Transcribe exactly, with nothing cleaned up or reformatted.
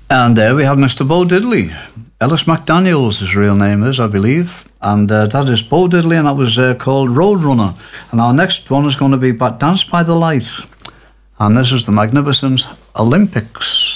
And there we have Mister Bo Diddley. Ellis McDaniels, his real name is, I believe. And uh, that is Bo Diddley, and that was uh, called Roadrunner. And our next one is going to be Dance by the Light. And this is the magnificent Olympics.